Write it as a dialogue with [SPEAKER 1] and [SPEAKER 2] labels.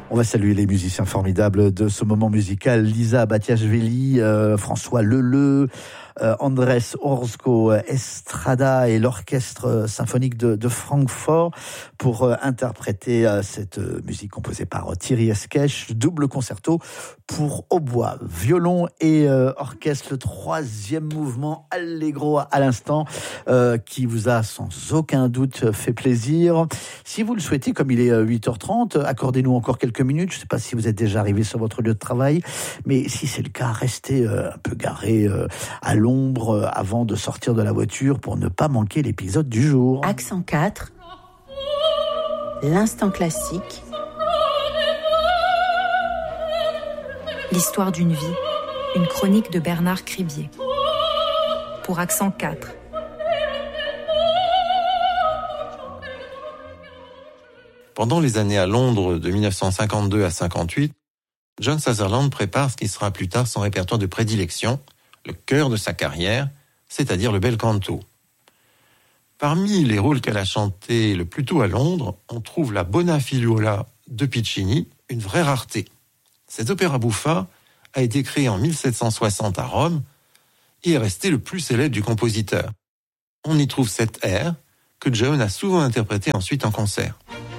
[SPEAKER 1] On va saluer les musiciens formidables de ce moment musical. Lisa Batiashvili, François Leleu, Andrés Orozco Estrada et l'orchestre symphonique de Francfort pour interpréter cette musique composée par Thierry Esquèche, double concerto pour hautbois, violon et orchestre, le troisième mouvement Allegro à l'instant qui vous a sans aucun doute fait plaisir. Si vous le souhaitez, comme il est 8h30, accordez-nous encore quelques minutes. Je ne sais pas si vous êtes déjà arrivé sur votre lieu de travail, mais si c'est le cas, restez un peu garé à l'ombre avant de sortir de la voiture pour ne pas manquer l'épisode du jour.
[SPEAKER 2] Accent 4, l'instant classique, l'histoire d'une vie, une chronique de Bernard Cribier. Pour Accent 4.
[SPEAKER 3] Pendant les années à Londres de 1952 à 58, John Sutherland prépare ce qui sera plus tard son répertoire de prédilection, le cœur de sa carrière, c'est-à-dire le bel canto. Parmi les rôles qu'elle a chantés le plus tôt à Londres, on trouve la Bona Figliuola de Piccini, une vraie rareté. Cet opéra bouffa a été créé en 1760 à Rome et est resté le plus célèbre du compositeur. On y trouve cet air que John a souvent interprété ensuite en concert.